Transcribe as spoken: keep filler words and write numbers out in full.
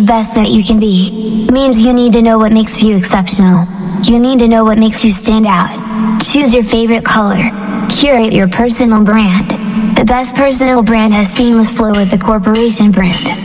best that you can be means you need to know what makes you exceptional. You need to know what makes you stand out. Choose your favorite color. Curate your personal brand. The best personal brand has seamless flow with the corporation brand.